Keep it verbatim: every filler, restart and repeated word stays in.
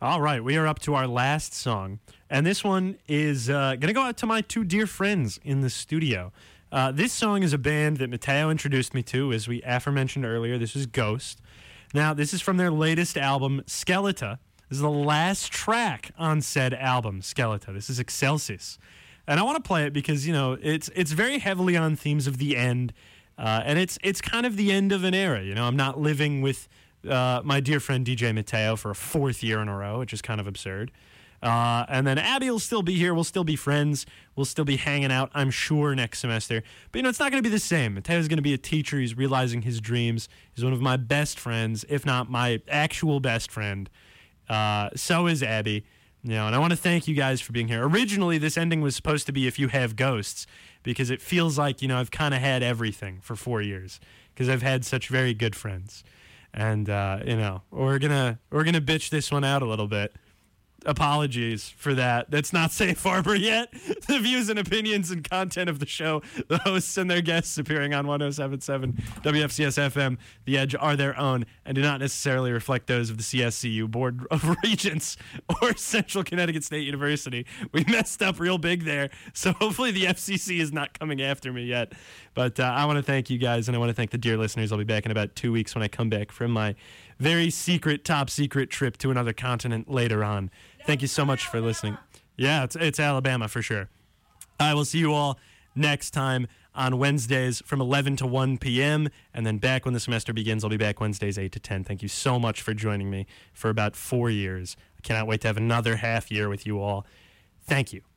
All right, we are up to our last song, and this one is uh, going to go out to my two dear friends in the studio. Uh, this song is a band that Mateo introduced me to, as we aforementioned earlier. This is Ghost. Now, this is from their latest album, Skeleta. This is the last track on said album, Skeleta. This is Excelsis. And I want to play it because, you know, it's it's very heavily on themes of the end, uh, and it's it's kind of the end of an era. You know, I'm not living with uh, my dear friend D J Mateo for a fourth year in a row, which is kind of absurd. Uh, and then Abby will still be here. We'll still be friends. We'll still be hanging out, I'm sure, next semester. But, you know, it's not going to be the same. Mateo's going to be a teacher. He's realizing his dreams. He's one of my best friends, if not my actual best friend. Uh, so is Abby. You know, and I want to thank you guys for being here. Originally, this ending was supposed to be If You Have Ghosts, because it feels like, you know, I've kind of had everything for four years because I've had such very good friends. And, uh, you know, we're going to we're gonna bitch this one out a little bit. Apologies for that. That's not safe harbor yet. The views and opinions and content of the show, the hosts and their guests appearing on one oh seven point seven W F C S F M, The Edge, are their own and do not necessarily reflect those of the C S C U Board of Regents or Central Connecticut State University. We messed up real big there, so hopefully the F C C is not coming after me yet. But uh, I want to thank you guys, and I want to thank the dear listeners. I'll be back in about two weeks when I come back from my very secret, top secret trip to another continent later on. Thank you so much for listening. Yeah, it's, it's Alabama for sure. I will see you all next time on Wednesdays from eleven to one p.m. And then back when the semester begins, I'll be back Wednesdays eight to ten. Thank you so much for joining me for about four years. I cannot wait to have another half year with you all. Thank you.